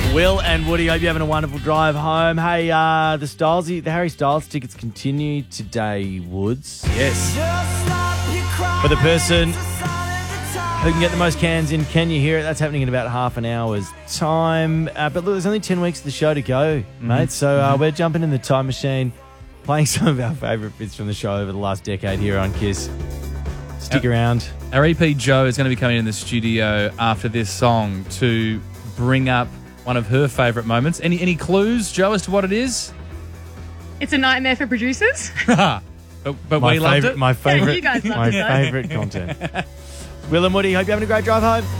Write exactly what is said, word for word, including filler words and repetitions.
Will and Woody, hope you're having a wonderful drive home. Hey, uh, the Styles, the Harry Styles tickets continue today, Woods. Yes. For the person who can get the most cans in, Can You Hear It? That's happening in about half an hour's time. Uh, but look, there's only ten weeks of the show to go, mm-hmm. mate. So uh, mm-hmm. we're jumping in the time machine, playing some of our favourite bits from the show over the last decade here on Kiss. Stick our, around. Our E P Joe is going to be coming in the studio after this song to bring up one of her favourite moments. Any any clues, Joe, as to what it is? It's a nightmare for producers. but but my we loved favourite, it. My favourite, yeah, you guys loved my it, favourite content. Will and Woody, hope you're having a great drive home.